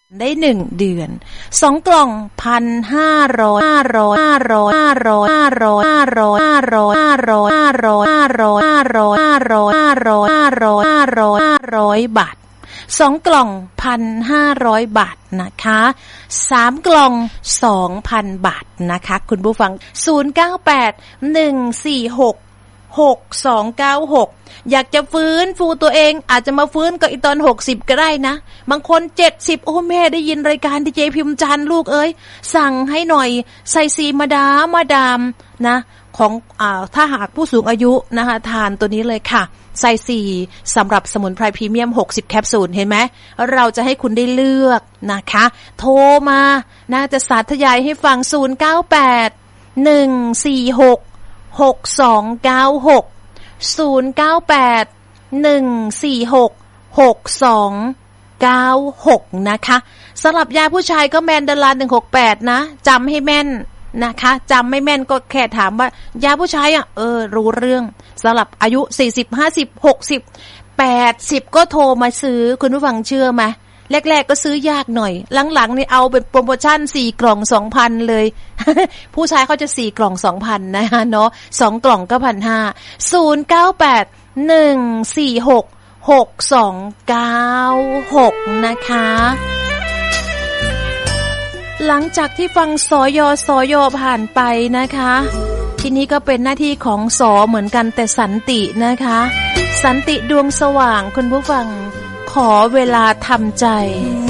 ได้1 เดือน2 กล่อง 1,500 บาท2 กล่อง 1,500 บาทนะคะ3 กล่อง 2,000 บาทนะคะคุณผู้ฟัง0981466296อยากจะฟื้นฟูตัวเองอาจจะมาฟื้นก็อีตอน60ก็ได้นะบางคน70โอ้แม่ได้ยินรายการดีเจพิมพ์จันทร์ลูกเอ้ยสั่งให้หน่อยไซซีมาดามนะของถ้าหากผู้สูงอายุนะคะทานตัวนี้เลยค่ะไซซีสำหรับสมุนไพรพรีเมียม60แคปซูลเห็นไหมเราจะให้คุณได้เลือกนะคะโทรมาน่าจะสาธยายให้ฟัง0981466296นะคะสำหรับยาผู้ชายก็แมนดารา168นะจำให้แม่นนะคะจำไม่แม่นก็แค่ถามว่ายาผู้ชายรู้เรื่องสำหรับอายุ40 50 60 80ก็โทรมาซื้อคุณผู้ฟังเชื่อไหมแรกๆก็ซื้อยากหน่อยหลังๆนี่เอาเป็นโปรโมชั่น4 กล่อง 2,000 เลย ผู้ชายเขาจะ4 กล่อง 2,000 นะคะเนาะ2 กล่องก็ 1,500 0981466296นะคะหลังจากที่ฟังสยผ่านไปนะคะทีนี้ก็เป็นหน้าที่ของสเหมือนกันแต่สันตินะคะสันติดวงสว่างคุณผู้ฟังขอเวลาทำใจ